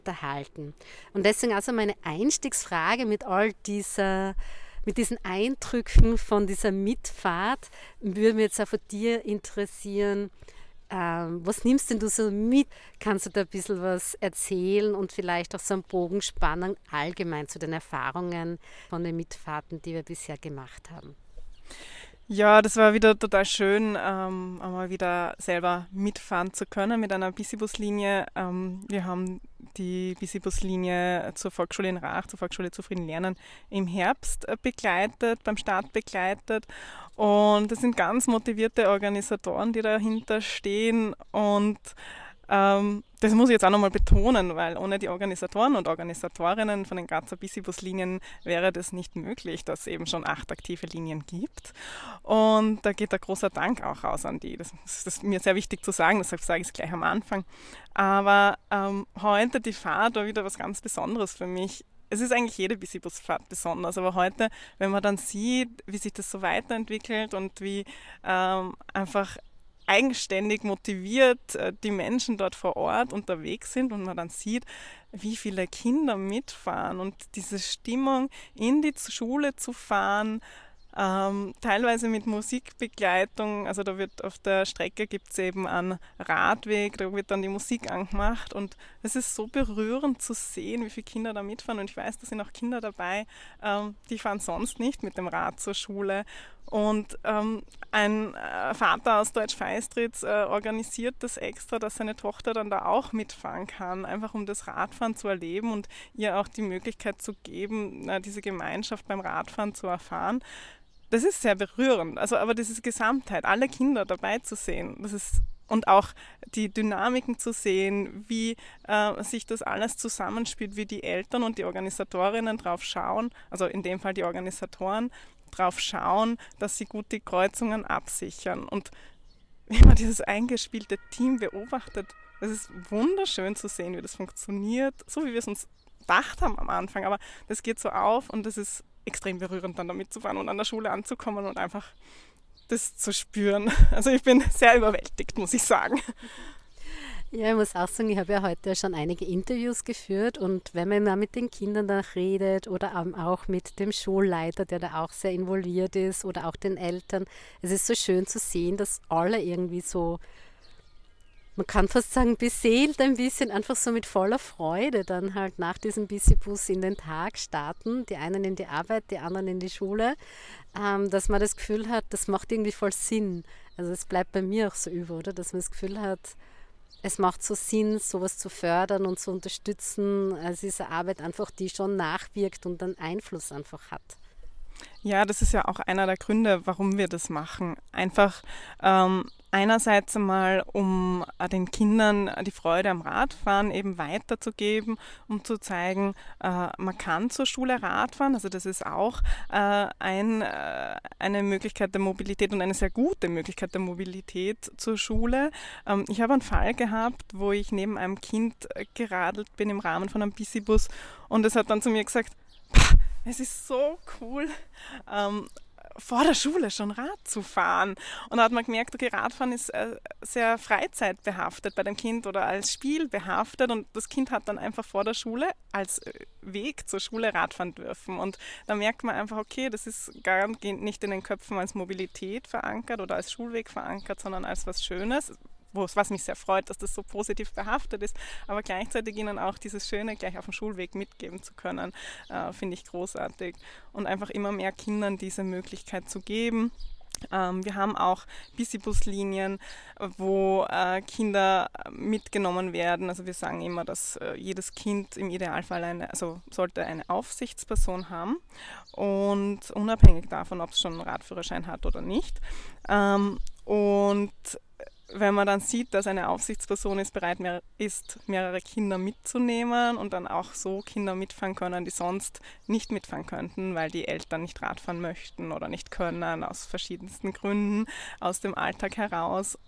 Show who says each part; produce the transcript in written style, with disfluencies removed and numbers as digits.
Speaker 1: unterhalten. Und deswegen also meine Einstiegsfrage mit diesen Eindrücken von dieser Mitfahrt, würde mich jetzt auch von dir interessieren, was nimmst denn du so mit? Kannst du da ein bisschen was erzählen und vielleicht auch so einen Bogen spannen, allgemein zu den Erfahrungen von den Mitfahrten, die wir bisher gemacht haben?
Speaker 2: Ja, das war wieder total schön, einmal wieder selber mitfahren zu können mit einer Busibus-Linie. Wir haben die Busibus-Linie zur Volksschule in Rach, zur Volksschule Zufrieden Lernen, im Herbst begleitet, beim Start begleitet. Und das sind ganz motivierte Organisatoren, die dahinter stehen. Und das muss ich jetzt auch nochmal betonen, weil ohne die Organisatoren und Organisatorinnen von den Grazer Busibus-Linien wäre das nicht möglich, dass es eben schon 8 aktive Linien gibt. Und da geht ein großer Dank auch raus an die. Das ist mir sehr wichtig zu sagen, deshalb sage ich es gleich am Anfang. Aber heute die Fahrt war wieder was ganz Besonderes für mich. Es ist eigentlich jede Busibusfahrt besonders, aber heute, wenn man dann sieht, wie sich das so weiterentwickelt und wie einfach eigenständig motiviert die Menschen dort vor Ort unterwegs sind und man dann sieht, wie viele Kinder mitfahren und diese Stimmung in die Schule zu fahren, teilweise mit Musikbegleitung, also da wird auf der Strecke gibt es eben einen Radweg, da wird dann die Musik angemacht und es ist so berührend zu sehen, wie viele Kinder da mitfahren und ich weiß, da sind auch Kinder dabei, die fahren sonst nicht mit dem Rad zur Schule und ein Vater aus Deutsch-Feistritz organisiert das extra, dass seine Tochter dann da auch mitfahren kann, einfach um das Radfahren zu erleben und ihr auch die Möglichkeit zu geben, diese Gemeinschaft beim Radfahren zu erfahren. Das ist sehr berührend. Also, aber diese Gesamtheit, alle Kinder dabei zu sehen, das ist und auch die Dynamiken zu sehen, wie sich das alles zusammenspielt, wie die Eltern und die Organisatorinnen drauf schauen, also in dem Fall die Organisatoren, drauf schauen, dass sie gut die Kreuzungen absichern. Und wenn man dieses eingespielte Team beobachtet, es ist wunderschön zu sehen, wie das funktioniert, so wie wir es uns gedacht haben am Anfang, aber das geht so auf und das ist extrem berührend, dann da mitzufahren und an der Schule anzukommen und einfach das zu spüren. Also ich bin sehr überwältigt, muss ich sagen.
Speaker 1: Ja, ich muss auch sagen, ich habe ja heute schon einige Interviews geführt und wenn man mal mit den Kindern da redet oder auch mit dem Schulleiter, der da auch sehr involviert ist oder auch den Eltern, es ist so schön zu sehen, dass alle irgendwie so, man kann fast sagen, beseelt ein bisschen, einfach so mit voller Freude dann halt nach diesem Busy-Bus in den Tag starten, die einen in die Arbeit, die anderen in die Schule, dass man das Gefühl hat, das macht irgendwie voll Sinn. Also es bleibt bei mir auch so über, oder? Dass man das Gefühl hat, es macht so Sinn, sowas zu fördern und zu unterstützen. Es ist eine Arbeit einfach, die schon nachwirkt und einen Einfluss einfach hat.
Speaker 2: Ja, das ist ja auch einer der Gründe, warum wir das machen. Einfach einerseits einmal, um den Kindern die Freude am Radfahren eben weiterzugeben, um zu zeigen, man kann zur Schule Radfahren. Also das ist auch eine Möglichkeit der Mobilität und eine sehr gute Möglichkeit der Mobilität zur Schule. Ich habe einen Fall gehabt, wo ich neben einem Kind geradelt bin im Rahmen von einem Busibus und es hat dann zu mir gesagt, es ist so cool, vor der Schule schon Rad zu fahren. Und da hat man gemerkt, okay, Radfahren ist sehr freizeitbehaftet bei dem Kind oder als Spiel behaftet und das Kind hat dann einfach vor der Schule als Weg zur Schule Radfahren dürfen. Und da merkt man einfach, okay, das ist garantiert nicht in den Köpfen als Mobilität verankert oder als Schulweg verankert, sondern als was Schönes. Was mich sehr freut, dass das so positiv behaftet ist, aber gleichzeitig ihnen auch dieses Schöne gleich auf dem Schulweg mitgeben zu können, finde ich großartig. Und einfach immer mehr Kindern diese Möglichkeit zu geben. Wir haben auch Busibus-Linien, wo Kinder mitgenommen werden. Also wir sagen immer, dass jedes Kind im Idealfall sollte eine Aufsichtsperson haben und unabhängig davon, ob es schon einen Radführerschein hat oder nicht. Und wenn man dann sieht, dass eine Aufsichtsperson ist, mehrere Kinder mitzunehmen und dann auch so Kinder mitfahren können, die sonst nicht mitfahren könnten, weil die Eltern nicht Radfahren möchten oder nicht können, aus verschiedensten Gründen, aus dem Alltag heraus.